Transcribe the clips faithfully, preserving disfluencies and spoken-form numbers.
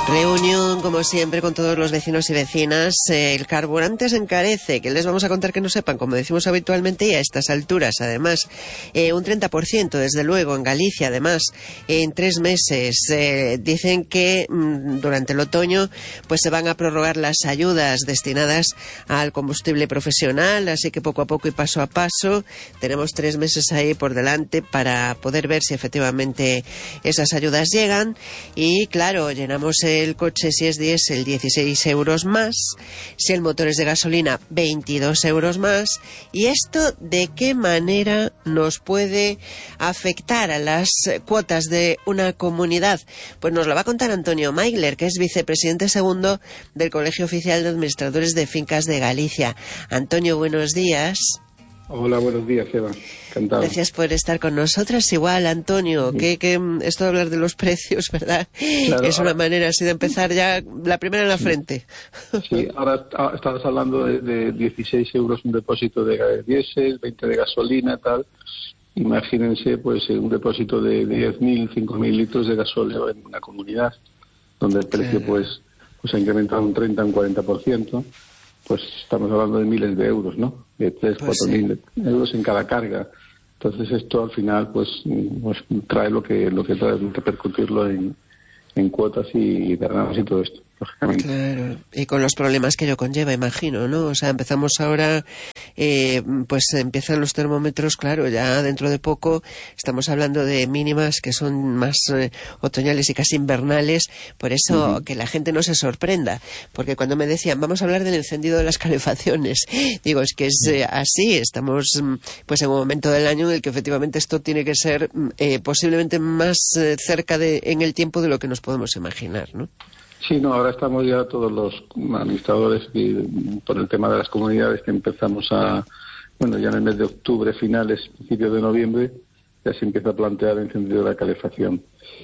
Reunión, como siempre, con todos los vecinos y vecinas. Eh, el carburante se encarece, que les vamos a contar que no sepan, como decimos habitualmente, y a estas alturas, además, eh, un treinta por ciento, desde luego, en Galicia, además, en tres meses. Eh, dicen que mmm, durante el otoño pues se van a prorrogar las ayudas destinadas al combustible profesional, así que poco a poco y paso a paso tenemos tres meses ahí por delante para poder ver si efectivamente esas ayudas llegan. Y claro, llenamos el el coche, si es diésel, dieciséis euros más, si el motor es de gasolina, veintidós euros más. ¿Y esto de qué manera nos puede afectar a las cuotas de una comunidad? Pues nos lo va a contar Antonio Maigler, que es vicepresidente segundo del Colegio Oficial de Administradores de Fincas de Galicia. Antonio, buenos días. Hola, buenos días, Eva. Encantado. Gracias por estar con nosotras. Igual, Antonio, sí. que, que esto de hablar de los precios, ¿verdad? Claro, es una ahora... manera así de empezar ya la primera en la frente. Sí, ahora estabas hablando de, de dieciséis euros un depósito de diésel, veinte de gasolina, tal. Imagínense, pues, un depósito de diez mil, cinco mil litros de gasóleo en una comunidad, donde el precio, claro. pues, pues ha incrementado un treinta, un cuarenta por ciento. Pues estamos hablando de miles de euros, ¿no? De tres, pues cuatro mil sí. euros en cada carga. Entonces esto al final pues, pues trae lo que lo que trae, repercutirlo en, en cuotas y derramas y todo esto, lógicamente. Claro, y con los problemas que ello conlleva, imagino, ¿no? O sea, empezamos ahora, eh, pues empiezan los termómetros, claro, ya dentro de poco estamos hablando de mínimas que son más eh, otoñales y casi invernales, por eso uh-huh. que la gente no se sorprenda, porque cuando me decían, vamos a hablar del encendido de las calefacciones, digo, es que es eh, así, estamos pues en un momento del año en el que efectivamente esto tiene que ser eh, posiblemente más eh, cerca de en el tiempo de lo que nos podemos imaginar, ¿no? Sí, no, ahora estamos ya todos los administradores y, por el tema de las comunidades que empezamos a, bueno, ya en el mes de octubre, finales, principios de noviembre, ya se empieza a plantear el encendido de la calefacción.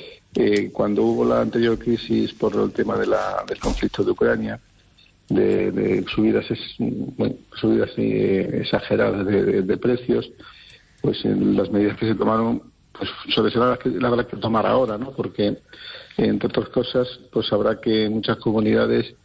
Eh, cuando hubo la anterior crisis por el tema de la, del conflicto de Ucrania, de, de subidas, es, bueno, subidas eh, exageradas de, de, de precios, pues en las medidas que se tomaron, pues sobre todo las que la habrá que tomar ahora, ¿no? Porque entre otras cosas, pues habrá que en muchas comunidades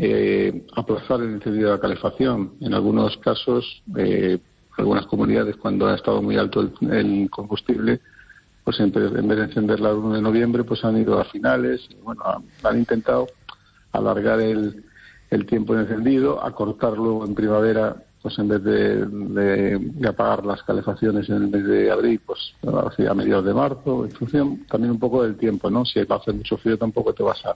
eh, aplazar el encendido de la calefacción. En algunos casos, eh, algunas comunidades, cuando ha estado muy alto el, el combustible, pues en, en vez de encenderla el uno de noviembre, pues han ido a finales. Bueno, han intentado alargar el, el tiempo de encendido, acortarlo en primavera, pues en vez de, de, de apagar las calefacciones en el mes de abril, pues a mediados de marzo, en función también un poco del tiempo, ¿no? Si va a hacer mucho frío tampoco te vas a,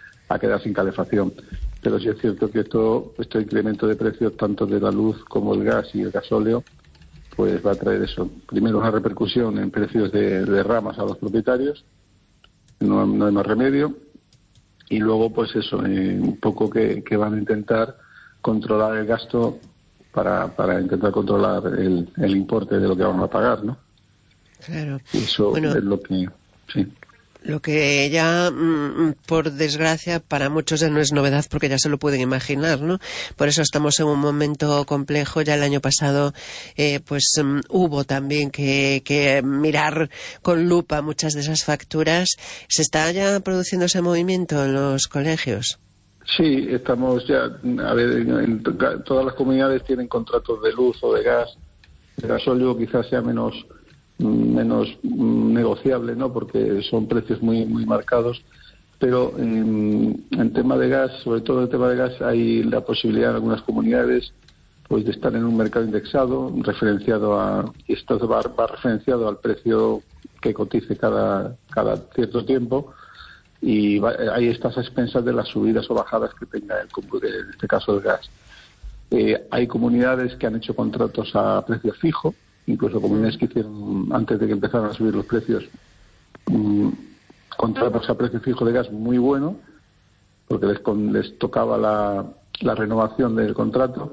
a quedar sin calefacción. Pero sí es cierto que esto, este incremento de precios, tanto de la luz como el gas y el gasóleo, pues va a traer eso. Primero una repercusión en precios de, de ramas a los propietarios, no, no hay más remedio, y luego pues eso, eh, un poco que, que van a intentar controlar el gasto Para, para intentar controlar el, el importe de lo que vamos a pagar, ¿no? Claro. Y eso bueno, es lo que... Sí. Lo que ya, mmm, por desgracia, para muchos ya no es novedad porque ya se lo pueden imaginar, ¿no? Por eso estamos en un momento complejo. Ya el año pasado, eh, pues um, hubo también que, que mirar con lupa muchas de esas facturas. ¿Se está ya produciendo ese movimiento en los colegios? Sí, estamos ya, a ver, en, en, todas las comunidades tienen contratos de luz o de gas. El gasóleo quizás sea menos menos negociable, ¿no? Porque son precios muy muy marcados. Pero en, en tema de gas, sobre todo en el tema de gas, hay la posibilidad en algunas comunidades pues de estar en un mercado indexado, referenciado a, y esto va, va referenciado al precio que cotice cada cada cierto tiempo. Y va, ahí estás a expensas de las subidas o bajadas que tenga el combustible, en este caso el gas. Eh, hay comunidades que han hecho contratos a precio fijo, incluso comunidades que hicieron, antes de que empezaran a subir los precios, mmm, contratos a precio fijo de gas muy bueno, porque les, con, les tocaba la, la renovación del contrato,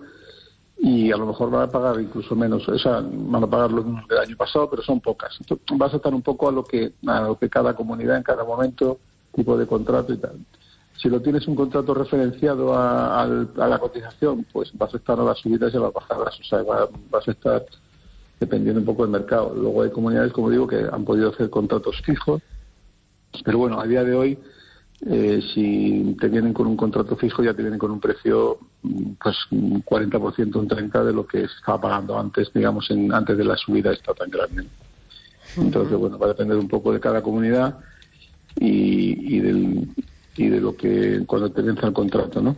y a lo mejor van a pagar incluso menos, o sea, van a pagar lo del año pasado, pero son pocas. Entonces, vas a estar un poco a lo que a lo que cada comunidad en cada momento, tipo de contrato y tal. Si lo tienes un contrato referenciado a, a, a la cotización, pues vas a estar a las subidas y a las bajadas, o sea, va, vas a estar dependiendo un poco del mercado. Luego hay comunidades, como digo, que han podido hacer contratos fijos, pero bueno, a día de hoy Eh, si te vienen con un contrato fijo, ya te vienen con un precio, pues un cuarenta por ciento, un treinta por ciento de lo que se estaba pagando antes, digamos, en, antes de la subida esta tan grande. Entonces, bueno, va a depender un poco de cada comunidad y, y, del, y de lo que, cuando te vence el contrato, ¿no?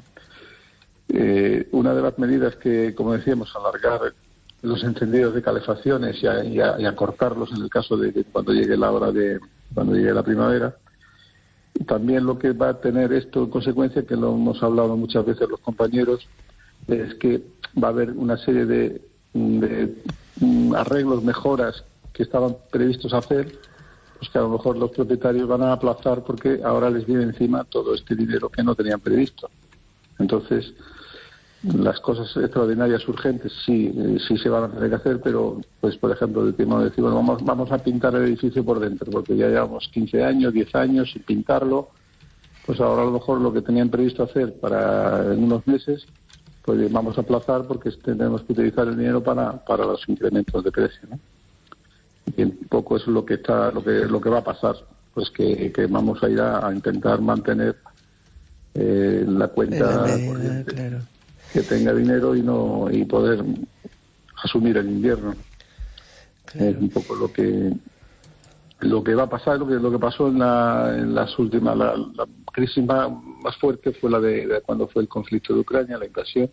Eh, una de las medidas que, como decíamos, alargar los encendidos de calefacciones y, a, y, a, y acortarlos en el caso de que cuando llegue la hora de, cuando llegue la primavera. También lo que va a tener esto en consecuencia, que lo hemos hablado muchas veces los compañeros, es que va a haber una serie de, de arreglos, mejoras que estaban previstos hacer, pues que a lo mejor los propietarios van a aplazar porque ahora les viene encima todo este dinero que no tenían previsto. Entonces, las cosas extraordinarias, urgentes, sí, sí se van a tener que hacer, pero, pues por ejemplo, el tema de decir, bueno, vamos, vamos a pintar el edificio por dentro, porque ya llevamos quince años, diez años sin pintarlo, pues ahora a lo mejor lo que tenían previsto hacer para en unos meses, pues vamos a aplazar porque tenemos que utilizar el dinero para, para los incrementos de precio, ¿no? Y un poco eso es lo que está, lo que, lo que va a pasar, pues que, que vamos a ir a, a intentar mantener eh, la cuenta en la medida, corriente, claro, que tenga dinero y no y poder asumir el invierno. Claro. Es un poco lo que lo que va a pasar, lo que lo que pasó en, la, en las últimas, la, la crisis más, más fuerte fue la de, de cuando fue el conflicto de Ucrania, la invasión,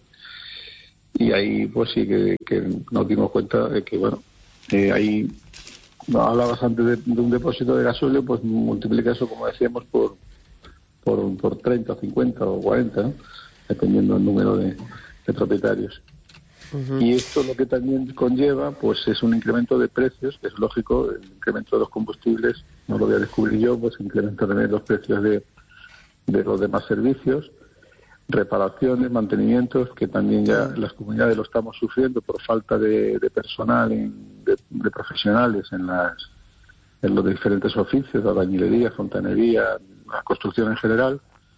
y ahí pues sí que, que nos dimos cuenta de que bueno, eh, ahí no, hablabas antes de, de un depósito de gasóleo, pues multiplica eso, como decíamos, por por, por treinta, cincuenta o cuarenta, ¿no? Dependiendo del número de, de propietarios. Uh-huh. Y esto lo que también conlleva, pues es un incremento de precios, que es lógico, el incremento de los combustibles, no lo voy a descubrir yo, pues incrementa también los precios de, de los demás servicios, reparaciones, mantenimientos, que también ya uh-huh. las comunidades lo estamos sufriendo por falta de, de personal, en, de, de profesionales en las en los diferentes oficios, albañilería, fontanería, la construcción en general,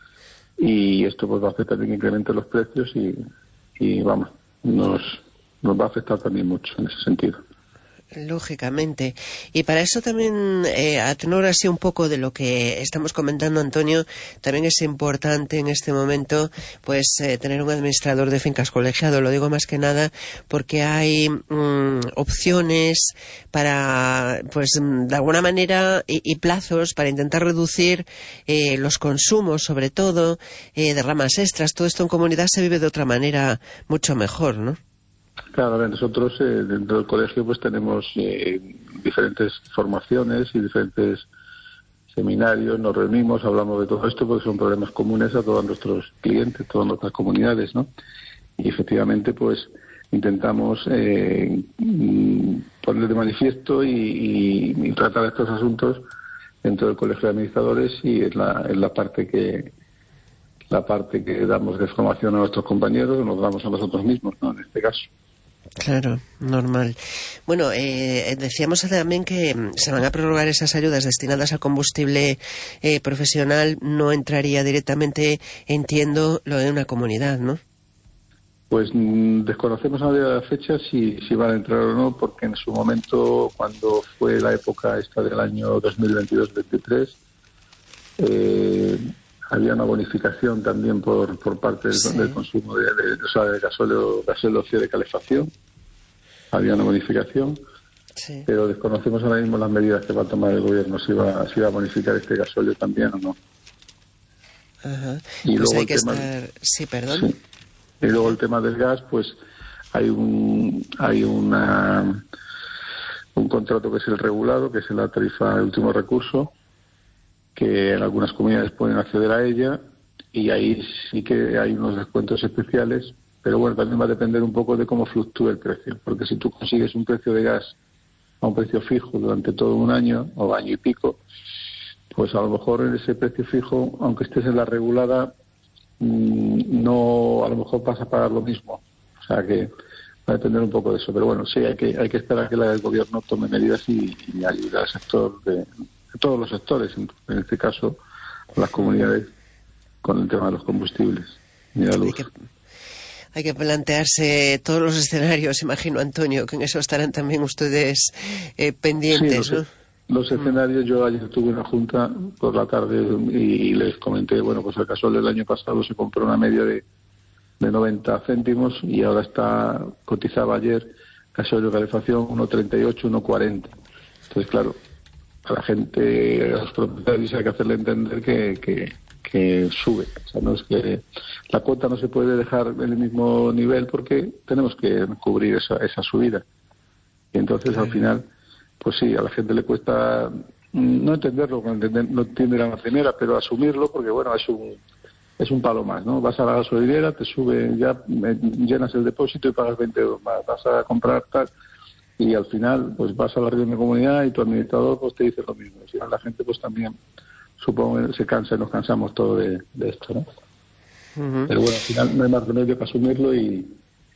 y esto pues va a hacer también que incremente los precios y, y vamos, nos, nos va a afectar también mucho en ese sentido. Lógicamente. Y para eso también, eh, a tenor así un poco de lo que estamos comentando, Antonio, también es importante en este momento pues eh, tener un administrador de fincas colegiado. Lo digo más que nada porque hay mm, opciones para, pues de alguna manera, y, y plazos para intentar reducir eh, los consumos, sobre todo, eh, de ramas extras. Todo esto en comunidad se vive de otra manera mucho mejor, ¿no? Claro, a ver, nosotros eh, dentro del colegio pues tenemos eh, diferentes formaciones y diferentes seminarios, nos reunimos, hablamos de todo esto porque son problemas comunes a todos nuestros clientes, todas nuestras comunidades, ¿no? Y efectivamente pues intentamos eh, poner de manifiesto y, y, y tratar estos asuntos dentro del colegio de administradores, y es la, es la parte que la parte que damos de formación a nuestros compañeros, o nos damos a nosotros mismos, ¿no? En este caso. Claro, normal. Bueno, eh, decíamos también que se van a prorrogar esas ayudas destinadas al combustible eh, profesional. No entraría directamente, entiendo, lo de una comunidad, ¿no? Pues mmm, desconocemos a la fecha si, si van a entrar o no, porque en su momento, cuando fue la época esta del año dos mil veintidós veintitrés, eh, había una bonificación también por por parte del, sí. del consumo de, de, o sea, de gasóleo, gasóleo de calefacción. Había una bonificación, sí. Pero desconocemos ahora mismo las medidas que va a tomar el gobierno, si va, si va a bonificar este gasóleo también o no. Ajá. Y pues luego hay que tema, estar... Sí, perdón. Sí. Y luego el tema del gas, pues hay un hay una un contrato que es el regulado, que es la tarifa de último recurso, que en algunas comunidades pueden acceder a ella, y ahí sí que hay unos descuentos especiales, pero bueno, también va a depender un poco de cómo fluctúe el precio, porque si tú consigues un precio de gas a un precio fijo durante todo un año o año y pico, pues a lo mejor en ese precio fijo, aunque estés en la regulada, no, a lo mejor vas a pagar lo mismo, o sea que va a depender un poco de eso, pero bueno, sí, hay que hay que esperar a que el gobierno tome medidas y, y ayude al sector de todos los sectores, en este caso las comunidades, con el tema de los combustibles y la luz. Hay que, hay que plantearse todos los escenarios, imagino, Antonio, que en eso estarán también ustedes eh, pendientes, sí, ¿no? los escenarios, yo ayer tuve una junta por la tarde y les comenté, bueno, pues el Gasol el año pasado se compró una media de, de noventa céntimos y ahora está, cotizaba ayer Gasol de calefacción uno treinta y ocho, uno cuarenta. Entonces, claro, a la gente, a los propietarios hay que hacerle entender que, que, que sube. O sea, no es que la cuota no se puede dejar en el mismo nivel porque tenemos que cubrir esa, esa subida. Y entonces, al final, pues sí, a la gente le cuesta no entenderlo, no entiende la marcenera, pero asumirlo porque, bueno, es un es un palo más, ¿no? Vas a la gasolinera, te sube, ya llenas el depósito y pagas veinte euros más. Vas a comprar tal y al final, pues vas a la reunión de comunidad y tu administrador pues te dice lo mismo. Si no, la gente pues también, supongo, se cansa y nos cansamos todo de, de esto, ¿no? Uh-huh. Pero bueno, al final no hay más remedio que asumirlo y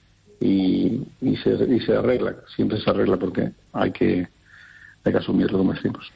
y, y, se, y se arregla, siempre se arregla porque hay que hay que asumirlo, como decimos.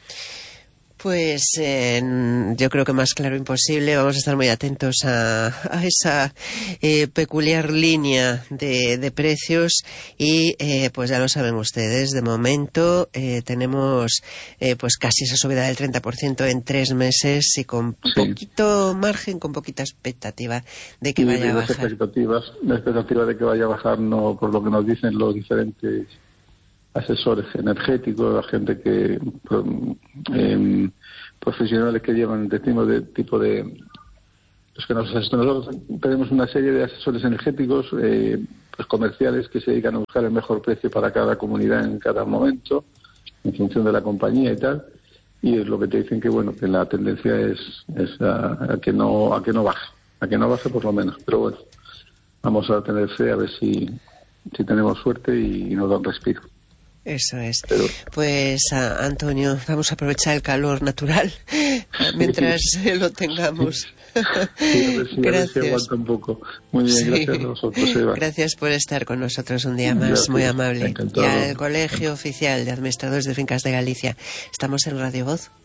Pues eh, yo creo que más claro imposible. Vamos a estar muy atentos a, a esa eh, peculiar línea de, de precios y eh, pues ya lo saben ustedes, de momento eh, tenemos eh, pues casi esa subida del treinta por ciento en tres meses y con sí. poquito margen, con poquita expectativa de que y vaya de a bajar. Expectativas, la expectativa de que vaya a bajar, no por lo que nos dicen los diferentes asesores energéticos, la gente que eh, profesionales que llevan este tipo de tipo de pues que nosotros, nosotros tenemos una serie de asesores energéticos eh, pues comerciales que se dedican a buscar el mejor precio para cada comunidad en cada momento en función de la compañía y tal, y es lo que te dicen que bueno, que la tendencia es, es a, a que no a que no baje a que no baje por lo menos, pero bueno, vamos a tener fe a ver si si tenemos suerte y, y nos da un respiro. Eso es. Pues, a Antonio, vamos a aprovechar el calor natural mientras sí. lo tengamos. Sí, a ver si, gracias. A ver si aguanta un poco. Muy bien, sí. Gracias a nosotros, Eva. Gracias por estar con nosotros un día más, gracias. Muy amable. Encantado. Y al Colegio Oficial de Administradores de Fincas de Galicia. Estamos en Radio Voz.